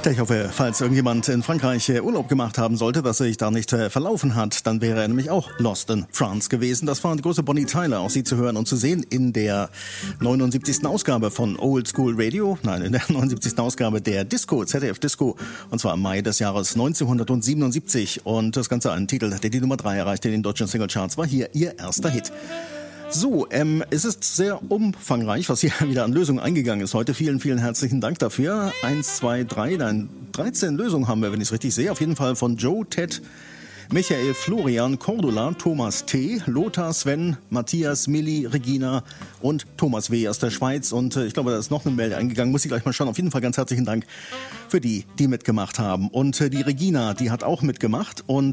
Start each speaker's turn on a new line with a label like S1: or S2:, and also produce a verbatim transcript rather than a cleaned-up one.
S1: Ich hoffe, falls irgendjemand in Frankreich Urlaub gemacht haben sollte, dass er sich da nicht verlaufen hat, dann wäre er nämlich auch Lost in France gewesen. Das war die große Bonnie Tyler, auch sie zu hören und zu sehen in der neunundsiebzigsten Ausgabe von Old School Radio. Nein, in der neunundsiebzigsten Ausgabe der Disco, Z D F Disco, und zwar im Mai des Jahres neunzehnhundertsiebenundsiebzig. Und das Ganze ein Titel, der die Nummer drei erreichte in den deutschen Singlecharts, war hier ihr erster Hit. So, ähm, es ist sehr umfangreich, was hier wieder an Lösungen eingegangen ist heute. Vielen, vielen herzlichen Dank dafür. Eins, zwei, drei, dann dreizehn Lösungen haben wir, wenn ich es richtig sehe. Auf jeden Fall von Joe, Ted, Michael, Florian, Cordula, Thomas T., Lothar, Sven, Matthias, Milli, Regina und Thomas W. aus der Schweiz. Und äh, ich glaube, da ist noch eine Mail eingegangen. Muss ich gleich mal schauen. Auf jeden Fall ganz herzlichen Dank für die, die mitgemacht haben. Und äh, die Regina, die hat auch mitgemacht. Und